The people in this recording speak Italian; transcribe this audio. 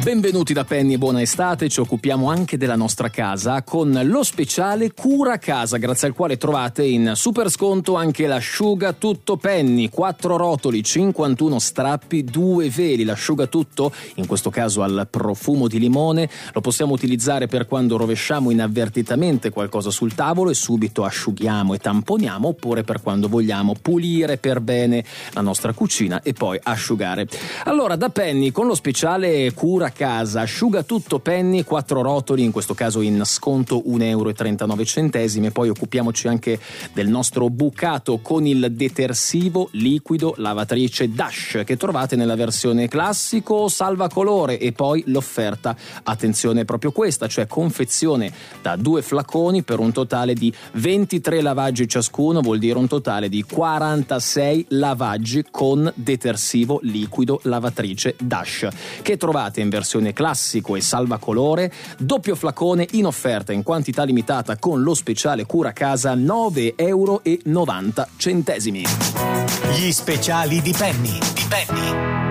Benvenuti da Penny e buona estate. Ci occupiamo anche della nostra casa con lo speciale Cura Casa, grazie al quale trovate in super sconto anche l'asciugatutto Penny, 4 rotoli, 51 strappi, 2 veli. L'asciugatutto, in questo caso al profumo di limone, lo possiamo utilizzare per quando rovesciamo inavvertitamente qualcosa sul tavolo e subito asciughiamo e tamponiamo, oppure per quando vogliamo pulire per bene la nostra cucina e poi asciugare. Allora, da Penny, con lo speciale Cura Casa, asciugatutto Penny, 4 rotoli, in questo caso in sconto 1,39 €, e poi occupiamoci anche del nostro bucato con il detersivo liquido lavatrice Dash, che trovate nella versione classico salvacolore, e poi l'offerta, attenzione, proprio questa, cioè confezione da 2 flaconi per un totale di 23 lavaggi ciascuno, vuol dire un totale di 46 lavaggi con detersivo liquido lavatrice Dash, che trovate in versione classico e salvacolore, doppio flacone in offerta in quantità limitata con lo speciale Cura Casa, 9,90 €. Gli speciali di Penny.